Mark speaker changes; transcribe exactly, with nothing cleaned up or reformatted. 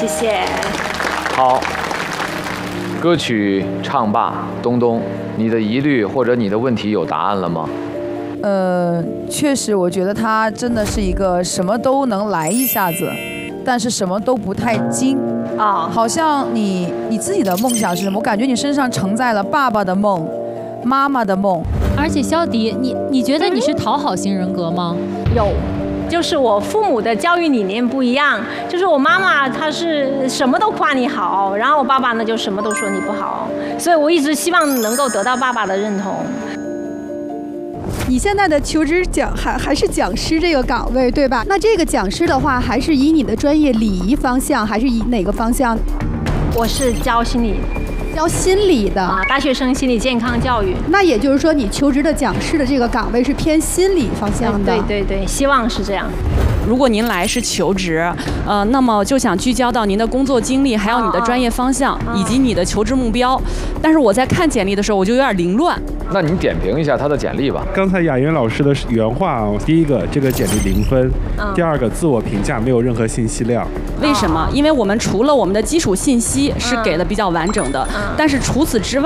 Speaker 1: 谢谢。
Speaker 2: 好，歌曲唱罢，东东，你的疑虑或者你的问题有答案了吗？
Speaker 3: 呃，确实，我觉得他真的是一个什么都能来一下子，但是什么都不太精啊。好像你你自己的梦想是什么？我感觉你身上承载了爸爸的梦，妈妈的梦。
Speaker 4: 而且肖迪，你你觉得你是讨好型人格吗？
Speaker 1: 有。就是我父母的教育理念不一样，就是我妈妈她是什么都夸你好，然后我爸爸呢就什么都说你不好，所以我一直希望能够得到爸爸的认同。
Speaker 5: 你现在的求职讲还还是讲师这个岗位对吧？那这个讲师的话，还是以你的专业礼仪方向，还是以哪个方向？
Speaker 1: 我是教心理。
Speaker 5: 教心理的
Speaker 1: 啊，大学生心理健康教育。
Speaker 5: 那也就是说，你求职的讲师的这个岗位是偏心理方向的。
Speaker 1: 对对对，希望是这样。
Speaker 6: 如果您来是求职，呃，那么就想聚焦到您的工作经历，还有你的专业方向，
Speaker 1: 哦、
Speaker 6: 以及你的求职目标。但是我在看简历的时候，我就有点凌乱。
Speaker 2: 那你点评一下他的简历吧。
Speaker 7: 刚才雅媛老师的原话啊，第一个，这个简历零分；
Speaker 1: 嗯、
Speaker 7: 第二个，自我评价没有任何信息量。
Speaker 6: 为什么？因为我们除了我们的基础信息是给的比较完整的，
Speaker 1: 嗯、
Speaker 6: 但是除此之外。